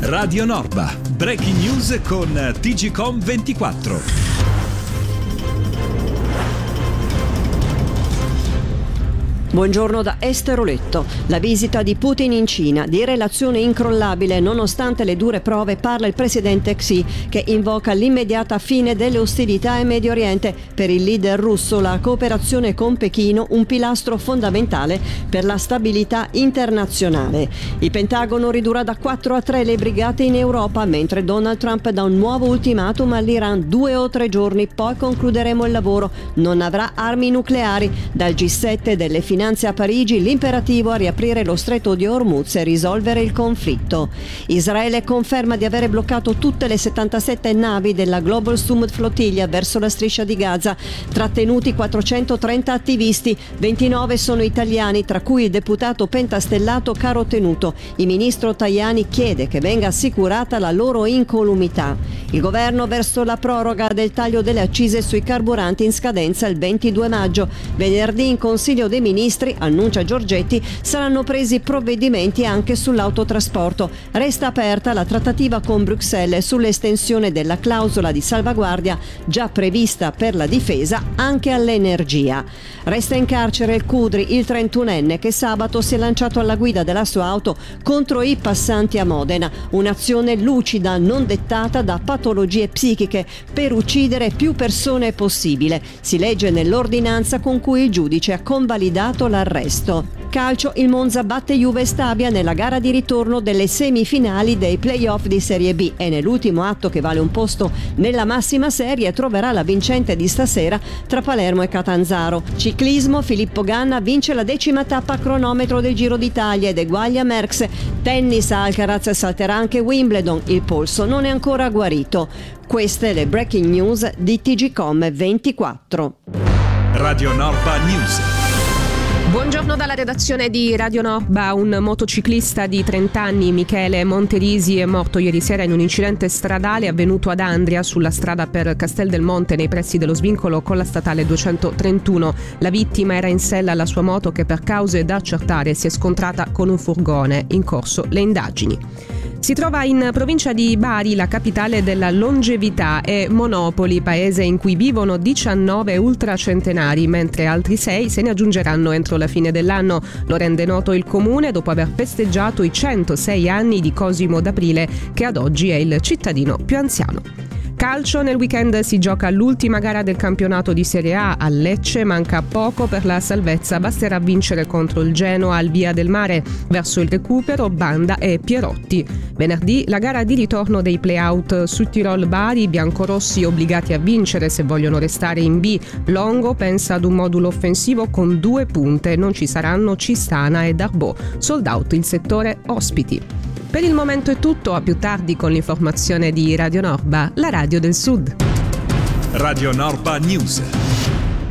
Radio Norba, breaking news con TGcom 24. Buongiorno da Esther Letto. La visita di Putin in Cina, di relazione incrollabile nonostante le dure prove, parla il presidente Xi, che invoca l'immediata fine delle ostilità in Medio Oriente. Per il leader russo la cooperazione con Pechino un pilastro fondamentale per la stabilità internazionale. Il Pentagono ridurrà da 4 a 3 le brigate in Europa, mentre Donald Trump dà un nuovo ultimatum all'Iran: 2 o 3 giorni, poi concluderemo il lavoro. Non avrà armi nucleari. Dal G7 delle finanze a Parigi l'imperativo a riaprire lo stretto di Hormuz e risolvere il conflitto. Israele conferma di avere bloccato tutte le 77 navi della Global Sumud Flottiglia verso la striscia di Gaza. Trattenuti 430 attivisti, 29 sono italiani, tra cui il deputato pentastellato Caro Tenuto. Il ministro Tajani chiede che venga assicurata la loro incolumità. Il governo verso la proroga del taglio delle accise sui carburanti in scadenza il 22 maggio. Venerdì in Consiglio dei Ministri, annuncia Giorgetti, saranno presi provvedimenti anche sull'autotrasporto. Resta aperta la trattativa con Bruxelles sull'estensione della clausola di salvaguardia già prevista per la difesa anche all'energia. Resta in carcere il Cudri, il 31enne che sabato si è lanciato alla guida della sua auto contro i passanti a Modena. Un'azione lucida, non dettata da patologie psichiche, per uccidere più persone possibile. Si legge nell'ordinanza con cui il giudice ha convalidato l'arresto. Calcio, il Monza batte Juve Stabia nella gara di ritorno delle semifinali dei play-off di Serie B e nell'ultimo atto che vale un posto nella massima serie troverà la vincente di stasera tra Palermo e Catanzaro. Ciclismo, Filippo Ganna vince la 10ª tappa a cronometro del Giro d'Italia ed eguaglia Merckx. Tennis, Alcaraz salterà anche Wimbledon, il polso non è ancora guarito. Queste le breaking news di TGcom 24. Radio Norba News. Buongiorno dalla redazione di Radio Norba. Un motociclista di 30 anni, Michele Monterisi, è morto ieri sera in un incidente stradale avvenuto ad Andria sulla strada per Castel del Monte nei pressi dello svincolo con la statale 231. La vittima era in sella alla sua moto che per cause da accertare si è scontrata con un furgone. In corso le indagini. Si trova in provincia di Bari, la capitale della longevità, è Monopoli, paese in cui vivono 19 ultracentenari, mentre altri 6 se ne aggiungeranno entro la fine dell'anno. Lo rende noto il comune dopo aver festeggiato i 106 anni di Cosimo d'Aprile, che ad oggi è il cittadino più anziano. Calcio, nel weekend si gioca l'ultima gara del campionato di Serie A a Lecce, manca poco per la salvezza, basterà vincere contro il Genoa al Via del Mare. Verso il recupero Banda e Pierotti. Venerdì la gara di ritorno dei play-out su Tirol Bari, biancorossi obbligati a vincere se vogliono restare in B. Longo pensa ad un modulo offensivo con 2 punte, non ci saranno Cistana e Darbo. Sold out il settore ospiti. Per il momento è tutto, a più tardi con l'informazione di Radio Norba, la radio del Sud. Radio Norba News.